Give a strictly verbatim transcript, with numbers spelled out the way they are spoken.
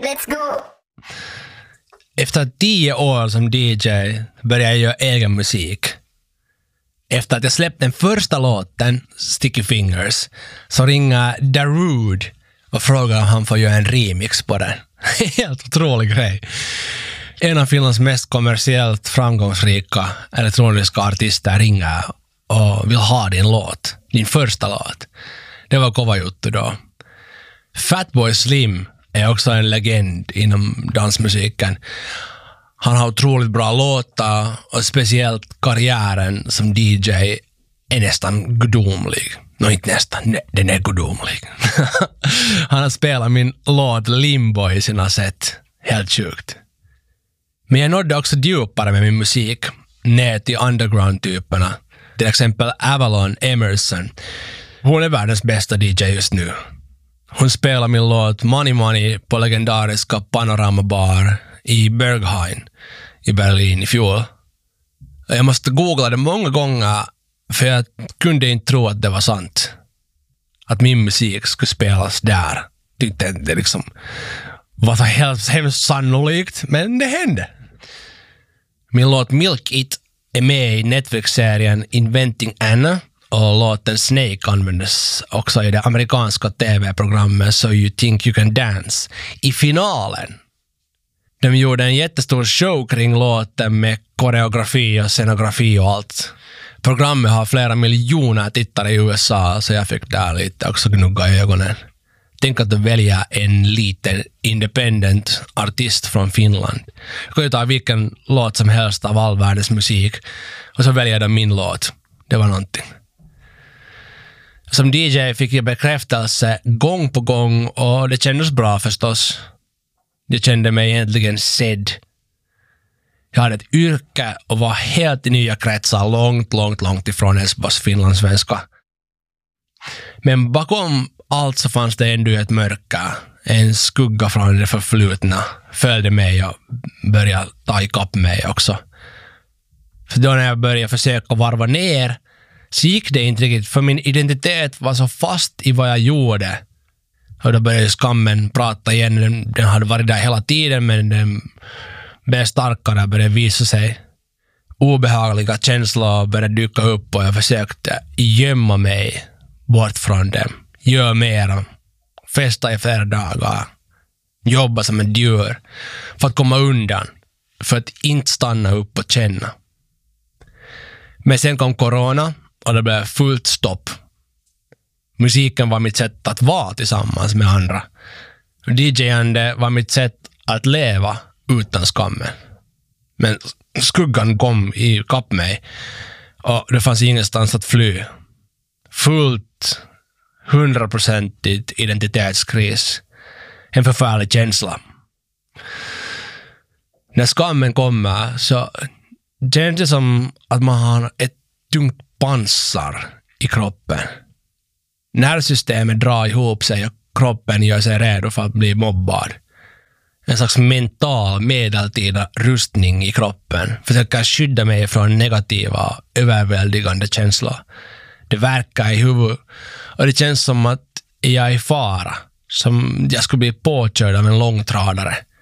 let's go! Efter tio år som D J började jag göra egen musik. Efter att jag släppte den första låten, Sticky Fingers, så ringer Darude och frågar om han får göra en remix på den. Helt otrolig grej. En av Finlands mest kommersiellt framgångsrika elektroniska artister ringer och vill ha din låt, din första låt. Det var kova juttu då. Fatboy Slim är också en legend inom dansmusiken. Han har otroligt bra låtar och speciellt karriären som D J är nästan gudomlig. Nå, inte nästan, nej, den är gudomlig. Han har spelat min låt Limbo i sina sätt. Helt sjukt. Men jag nådde också djupare med min musik, ner till underground-typerna. Till exempel Avalon Emerson. Hon är världens bästa D J just nu. Hon spelar min låt Money Money på legendariska Panorama Bar i Berghain i Berlin i fjol. Jag måste googla det många gånger för jag kunde inte tro att det var sant. Att min musik skulle spelas där. Tyckte det liksom var så helt hemskt sannolikt, men det hände. Min låt Milk It är med i Netflix-serien Inventing Anna och låten Snake användes också i det amerikanska tv-programmet So You Think You Can Dance i finalen. De gjorde en jättestor show kring låten med koreografi och scenografi och allt. Programmet har flera miljoner tittare i U S A, så jag fick där lite också gnugga i ögonen. Tänk att du väljer en liten independent artist från Finland. Jag kan ju ta vilken låt som helst av all världens musik och så väljer de min låt. Det var någonting. Som D J fick jag bekräftelse gång på gång och det kändes bra förstås. Jag kände mig egentligen sedd. Jag hade ett yrke och var helt i nya kretsar långt, långt, långt ifrån Esbos finlandssvenska. Men bakom allt så fanns det ändå ett mörker. En skugga från det förflutna följde mig och började ta ikapp mig också. För då när jag började försöka varva ner så gick det inte riktigt, för min identitet var så fast i vad jag gjorde. Och då började skammen prata igen. Den, den hade varit där hela tiden, men den blev starkare och började visa sig. Obehagliga känslor började dyka upp och jag försökte gömma mig bort från dem. Gör mer, festa i flera dagar, jobba som en djur för att komma undan, för att inte stanna upp och känna. Men sen kom corona och det blev fullt stopp. Musiken var mitt sätt att vara tillsammans med andra. D J-ande var mitt sätt att leva utan skammen. Men skuggan kom i kapp mig och det fanns ingenstans att fly. Fullt hundraprocentigt identitetskris. En förfärlig känsla. När skammen kommer så känns det som att man har ett tungt pansar i kroppen. Nervsystemet drar ihop sig och kroppen gör sig redo för att bli mobbad. En slags mental medeltida rustning i kroppen försöker skydda mig från negativa, överväldigande känslor. Det verkar i huvudet och det känns som att jag är i fara, som jag skulle bli påkörd av en långtradare.